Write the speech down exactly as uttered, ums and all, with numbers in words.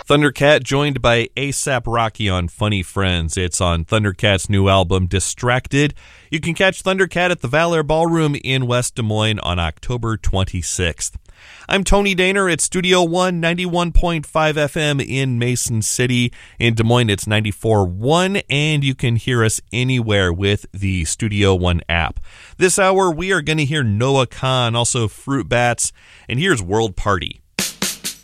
Thundercat joined by A$AP Rocky on Funny Friends. It's on Thundercat's new album, Distracted. You can catch Thundercat at the Valor Ballroom in West Des Moines on October twenty-sixth. I'm Tony Daner at Studio One, ninety-one point five F M in Mason City. In Des Moines, it's ninety-four point one, and you can hear us anywhere with the Studio One app. This hour, we are going to hear Noah Kahan, also Fruit Bats, and here's World Party.